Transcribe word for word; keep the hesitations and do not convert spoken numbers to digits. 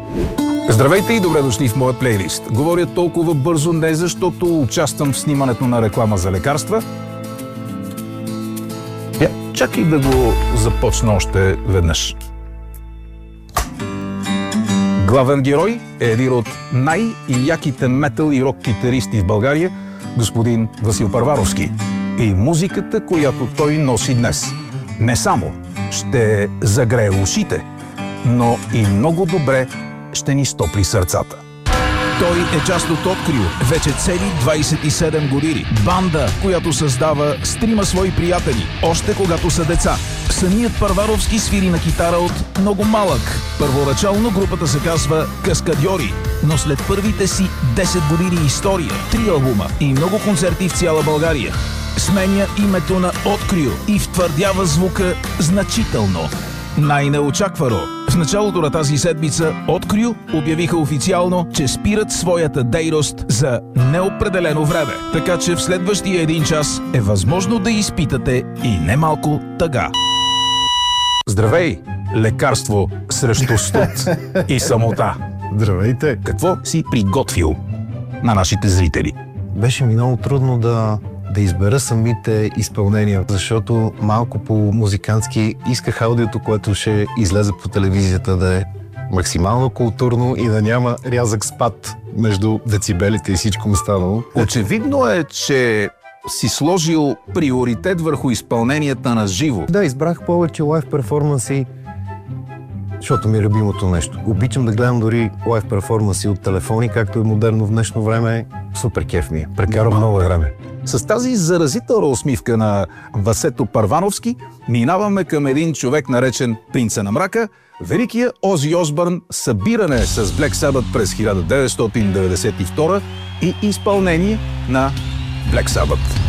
Здравейте и добре дошли в моя плейлист. Говоря толкова бързо не защото участвам в снимането на реклама за лекарства. Я, чакай да го започна още веднъж. Главен герой е един от най-яките метал и рок китаристи в България, господин Васил Първановски. И музиката, която той носи днес, не само ще загрее ушите, но и много добре ще ни стопли сърцата. Той е част от Открил вече цели двайсет и седем години. Банда, която създава с трима свои приятели, още когато са деца. Самият Първановски свири на китара от много малък. Първоначално групата се казва Каскадьори, но след първите си десет години история, три албума и много концерти в цяла България, сменя името на Открил и втвърдява звука значително. Най-неочаквано, в началото на тази седмица Открил обявиха официално, че спират своята дейност за неопределено време. Така че в следващия един час е възможно да изпитате и немалко тъга. Здравей, лекарство срещу студ и самота. Здравейте! Какво си приготвил на нашите зрители? Беше ми много трудно да, да избера самите изпълнения, защото малко по музикантски исках аудиото, което ще излезе по телевизията, да е максимално културно и да няма рязък спад между децибелите и всичко останало. Очевидно е, че си сложил приоритет върху изпълненията на живо. Да, избрах повече лайв перформанси, защото ми е любимото нещо. Обичам да гледам дори лайв перформанси от телефони, както е модерно в днешно време. Супер кеф ми е. Прекарам много време. С тази заразителна усмивка на Васето Първановски минаваме към един човек, наречен Принца на мрака, великия Ози Осбърн, събиране с Black Sabbath през хиляда деветстотин деветдесет и втора и изпълнение на Black Sabbath.